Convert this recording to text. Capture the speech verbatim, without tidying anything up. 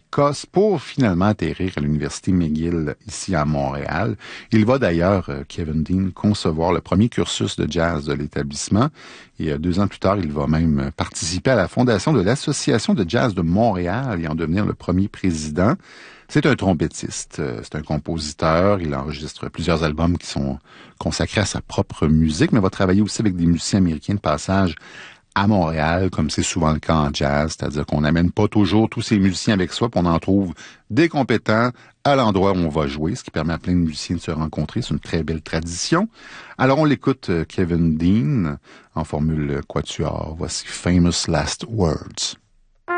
l'Écosse pour finalement atterrir à l'Université McGill ici à Montréal. Il va d'ailleurs, euh, Kevin Dean, concevoir le premier cursus de jazz de l'établissement et euh, deux ans plus tard, il va même participer à la fondation de l'Association de jazz de Montréal et en devenir le premier président. C'est un trompettiste, euh, c'est un compositeur, il enregistre plusieurs albums qui sont consacrés à sa propre musique, mais va travailler aussi avec des musiciens américains de passage à Montréal, comme c'est souvent le cas en jazz, c'est-à-dire qu'on n'amène pas toujours tous ces musiciens avec soi, puis on en trouve des compétents à l'endroit où on va jouer, ce qui permet à plein de musiciens de se rencontrer. C'est une très belle tradition. Alors on l'écoute, Kevin Dean, en formule quatuor. Voici Famous Last Words.